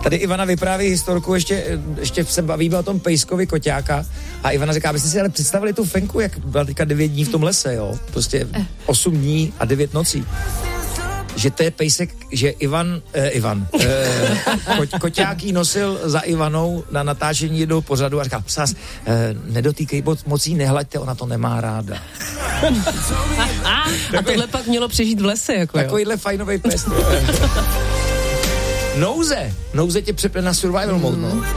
Tady Ivana vypráví historku, ještě se bavíme o tom pejskovi koťáka a Ivana říká, abyste si ale představili tu fenku, jak byla teďka 9 dní v tom lese, jo? Prostě 8 dní a 9 nocí. Že to je pejsek, že koťák jí nosil za Ivanou na natáčení jednoho pořadu a říkal, psás, nedotýkej moc jí, nehlaďte, ona to nemá ráda. A tohle pak mělo přežít v lese, jako takovýhle fajnovej pes. Nouze tě přepne na survival mode, no.